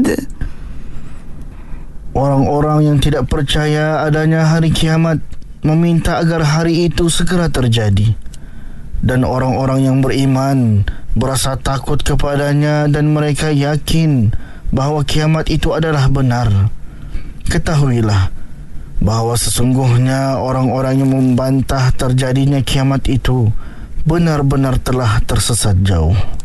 ada. Orang-orang yang tidak percaya adanya hari kiamat meminta agar hari itu segera terjadi. Dan orang-orang yang beriman berasa takut kepadanya dan mereka yakin bahawa kiamat itu adalah benar. Ketahuilah bahawa sesungguhnya orang-orang yang membantah terjadinya kiamat itu benar-benar telah tersesat jauh.